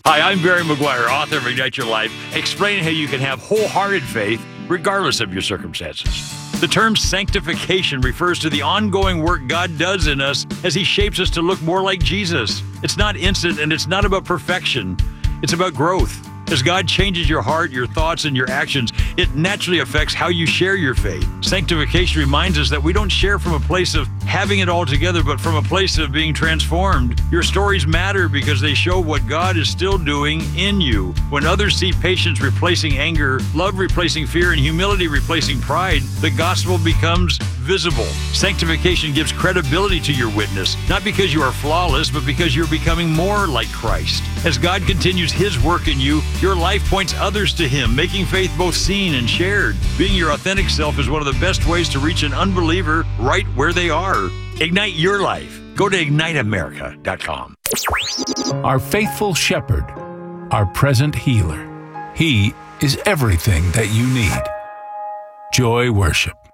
Hi, I'm Barry McGuire, author of Ignite Your Life, explaining how you can have wholehearted faith regardless of your circumstances. The term sanctification refers to the ongoing work God does in us as He shapes us to look more like Jesus. It's not instant and it's not about perfection. It's about growth. As God changes your heart, your thoughts, and your actions, it naturally affects how you share your faith. Sanctification reminds us that we don't share from a place of having it all together, but from a place of being transformed. Your stories matter because they show what God is still doing in you. When others see patience replacing anger, love replacing fear, and humility replacing pride, the gospel becomes visible. Sanctification gives credibility to your witness, not because you are flawless, but because you're becoming more like Christ. As God continues His work in you, your life points others to Him, making faith both seen and shared. Being your authentic self is one of the best ways to reach an unbeliever right where they are. Ignite your life. Go to IgniteAmerica.com. Our faithful shepherd, our present healer. He is everything that you need. Joy Worship.